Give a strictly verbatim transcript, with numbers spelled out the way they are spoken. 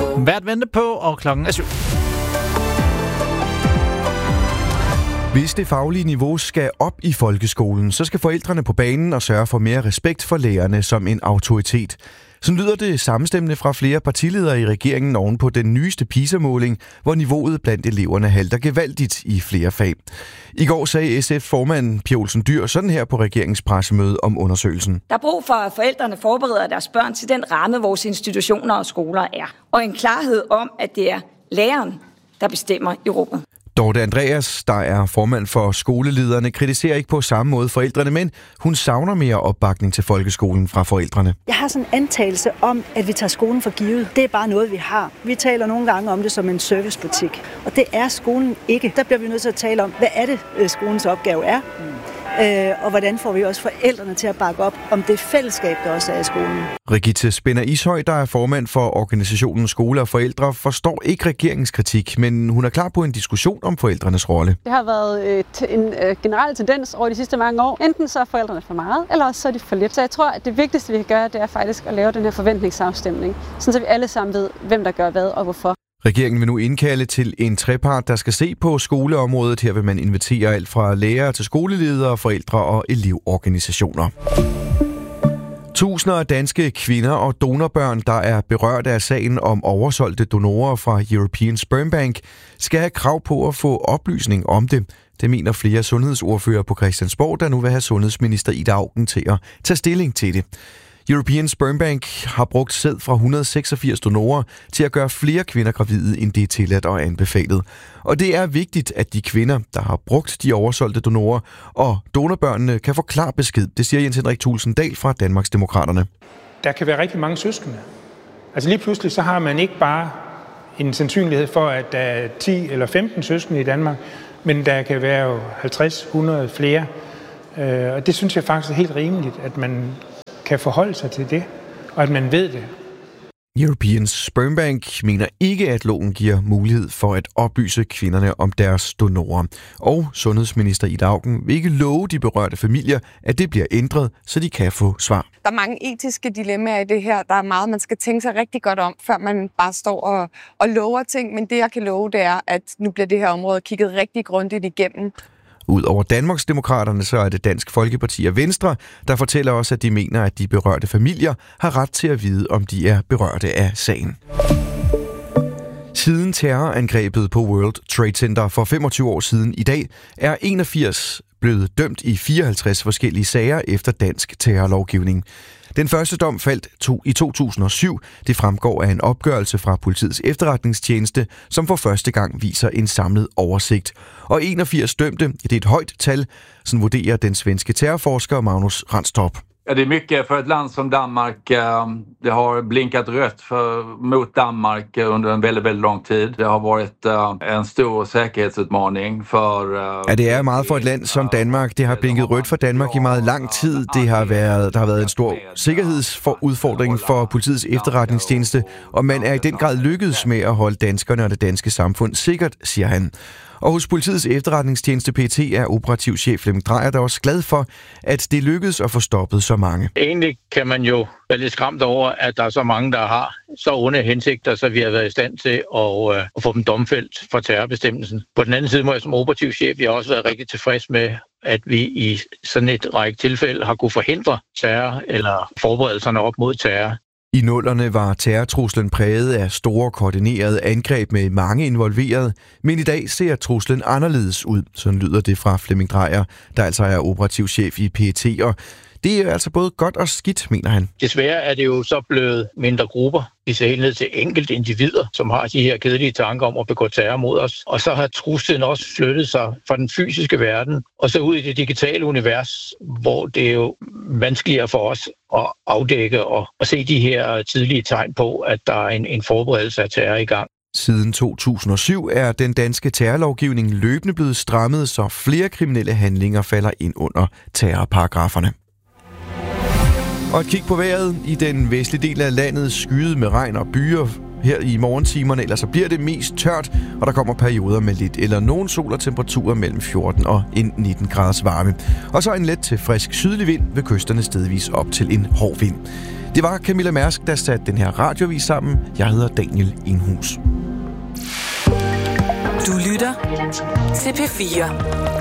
Hvert vente på, og klokken er syv. Hvis det faglige niveau skal op i folkeskolen, så skal forældrene på banen og sørge for mere respekt for lærerne som en autoritet. Sådan lyder det sammenstemmende fra flere partiledere i regeringen oven på den nyeste PISA-måling, hvor niveauet blandt eleverne halter gevaldigt i flere fag. I går sagde S F-formand Pia Olsen Dyhr sådan her på regeringens pressemøde om undersøgelsen. Der er brug for, at forældrene forbereder deres børn til den ramme, vores institutioner og skoler er. Og en klarhed om, at det er læreren, der bestemmer i rummet. Dorte Andreas, der er formand for skolelederne, kritiserer ikke på samme måde forældrene, men hun savner mere opbakning til folkeskolen fra forældrene. Jeg har sådan en antagelse om, at vi tager skolen for givet. Det er bare noget, vi har. Vi taler nogle gange om det som en servicebutik, og det er skolen ikke. Der bliver vi nødt til at tale om, hvad er det, skolens opgave er, øh, og hvordan får vi også forældrene til at bakke op om det fællesskab, der også er i skolen. Rigitte Spinner Ishøj, der er formand for organisationen Skole og Forældre, forstår ikke regeringens kritik, men hun er klar på en diskussion om forældrenes rolle. Det har været et, en øh, generel tendens over de sidste mange år. Enten så er forældrene for meget, eller også så er de for lidt. Så jeg tror, at det vigtigste, vi kan gøre, det er faktisk at lave den her forventningsafstemning, så vi alle sammen ved, hvem der gør hvad og hvorfor. Regeringen vil nu indkalde til en trepart, der skal se på skoleområdet. Her vil man invitere alt fra lærere til skoleledere, forældre og elevorganisationer. Tusinder af danske kvinder og donorbørn, der er berørt af sagen om oversolgte donorer fra European Sperm Bank, skal have krav på at få oplysning om det. Det mener flere sundhedsordfører på Christiansborg, der nu vil have sundhedsminister Ida Auken til at tage stilling til det. European Sperm Bank har brugt sæd fra et hundrede og seksogfirs donorer til at gøre flere kvinder gravide, end det er tilladt og anbefalet. Og det er vigtigt, at de kvinder, der har brugt de oversolgte donorer, og donorbørnene kan få klar besked. Det siger Jens Henrik Thulesen Dahl fra Danmarksdemokraterne. Der kan være rigtig mange søskende. Altså lige pludselig så har man ikke bare en sandsynlighed for, at der er ti eller femten søskende i Danmark, men der kan være halvtreds hundrede flere. Og det synes jeg faktisk er helt rimeligt, at man kan forholde sig til det, og at man ved det. European Sperm Bank mener ikke, at loven giver mulighed for at oplyse kvinderne om deres donorer. Og sundhedsminister Ida Auken vil ikke love de berørte familier, at det bliver ændret, så de kan få svar. Der er mange etiske dilemmaer i det her. Der er meget, man skal tænke sig rigtig godt om, før man bare står og, og lover ting. Men det, jeg kan love, det er, at nu bliver det her område kigget rigtig grundigt igennem. Udover Danmarksdemokraterne, så er det Dansk Folkeparti og Venstre, der fortæller os, at de mener, at de berørte familier har ret til at vide, om de er berørte af sagen. Siden terrorangrebet på World Trade Center for femogtyve år siden i dag, er enogfirs blevet dømt i fireoghalvtreds forskellige sager efter dansk terrorlovgivning. Den første dom faldt to i to tusind og syv. Det fremgår af en opgørelse fra Politiets Efterretningstjeneste, som for første gang viser en samlet oversigt. Og enogfirs dømte, det er et højt tal, som vurderer den svenske terrorforsker Magnus Ranstorp. Ja, det är mycket för ett land som Danmark. Det har blinkat rött för, mot Danmark under en väldigt, väldigt lång tid. Det har varit en stor säkerhetsutmaning för... Ja, det er meget for et land som Danmark. Det har blinket rødt for Danmark i meget lang tid. Det har været, der har været en stor sikkerhedsudfordring for Politiets Efterretningstjeneste, og man er i den grad lykkedes med at holde danskerne og det danske samfund sikkert, siger han. Og hos Politiets Efterretningstjeneste P T er operativchef Flemming Drejer der også glad for, at det lykkedes at få stoppet så mange. Egentlig kan man jo være lidt skræmt over, at der er så mange, der har så onde hensigter, så vi har været i stand til at, øh, at få dem domfældt for terrorbestemmelsen. På den anden side må jeg som operativchef jeg også været rigtig tilfreds med, at vi i sådan et række tilfælde har kunne forhindre terror eller forberedelserne op mod terror. I nullerne var terrortruslen præget af store koordinerede angreb med mange involverede, men i dag ser truslen anderledes ud. Sådan lyder det fra Flemming Drejer, der altså er operativchef i P E T, og det er altså både godt og skidt, mener han. Desværre er det jo så blevet mindre grupper, vi ser helt ned til enkelte individer, som har de her kedelige tanker om at begå terror mod os. Og så har truslen også flyttet sig fra den fysiske verden og så ud i det digitale univers, hvor det er jo vanskeligere for os at afdække og at se de her tidlige tegn på, at der er en, en forberedelse af terror i gang. Siden to tusind og syv er den danske terrorlovgivning løbende blevet strammet, så flere kriminelle handlinger falder ind under terrorparagraferne. Og et kig på vejret. I den vestlige del af landet skyet med regn og byer her i morgentimerne, ellers så bliver det mest tørt, og der kommer perioder med lidt eller nogen sol og temperaturer mellem fjorten og nitten graders varme. Og så en let til frisk sydlig vind ved kysterne stedvis op til en hård vind. Det var Camilla Mærsk, der satte den her radiovis sammen. Jeg hedder Daniel Enhus. Du lytter til P fire.